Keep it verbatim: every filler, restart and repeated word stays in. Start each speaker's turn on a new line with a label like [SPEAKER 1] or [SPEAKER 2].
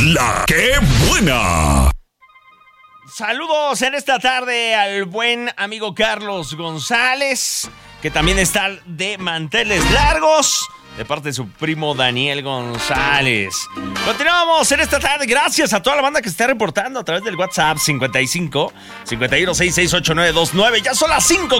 [SPEAKER 1] La que buena.
[SPEAKER 2] Saludos en esta tarde al buen amigo Carlos González, que también está de manteles largos, de parte de su primo Daniel González. Continuamos en esta tarde. Gracias a toda la banda que se está reportando a través del WhatsApp cincuenta y cinco, cincuenta y uno, sesenta y seis, ochenta y nueve veintinueve. Ya son las cinco